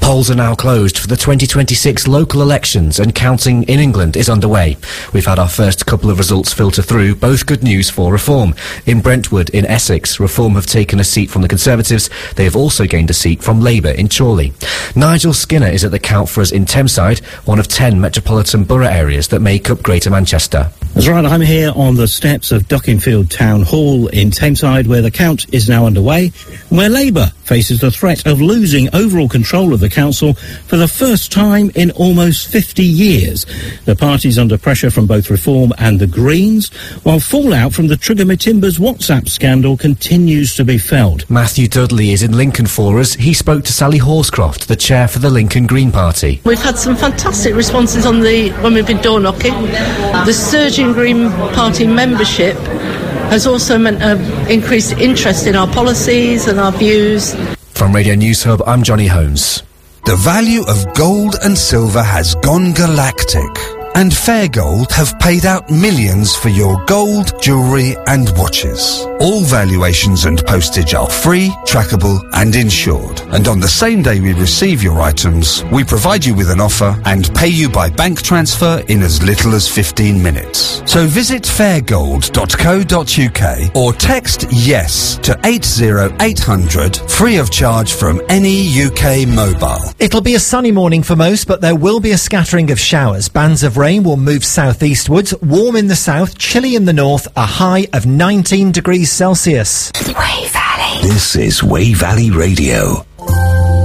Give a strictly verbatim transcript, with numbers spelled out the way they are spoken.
Polls are now closed for the twenty twenty-six local elections and counting in England is underway. We've had our first couple of results filter through, both good news for Reform. In Brentwood, in Essex, Reform have taken a seat from the Conservatives. They have also gained a seat from Labour in Chorley. Nigel Skinner is at the count for us in Thameside, one of ten metropolitan borough areas that make up Greater Manchester. That's right, I'm here on the steps of Duckingfield Town Hall in Thameside, where the count is now underway, where Labour faces the threat of losing overall control of the council for the first time in almost fifty years. The party's under pressure from both Reform and the Greens, while fallout from the Trigger Me Timbers WhatsApp scandal continues to be felt. Matthew Dudley is in Lincoln for us. He spoke to Sally Horscroft, the chair for the Lincoln Green Party. We've had some fantastic responses on the when we've been door knocking. The surge in Green Party membership has also meant an increased interest in our policies and our views. From Radio News Hub, I'm Johnny Holmes. The value of gold and silver has gone galactic, and Fair Gold have paid out millions for your gold, jewellery and watches. All valuations and postage are free, trackable and insured. And on the same day we receive your items, we provide you with an offer and pay you by bank transfer in as little as fifteen minutes. So visit fairgold dot co dot uk or text YES to eight zero eight hundred, free of charge from any U K mobile. It'll be a sunny morning for most, but there will be a scattering of showers. Bands of rain will move southeastwards, warm in the south, chilly in the north, a high of nineteen degrees Celsius. Way Valley. This is Way Valley Radio.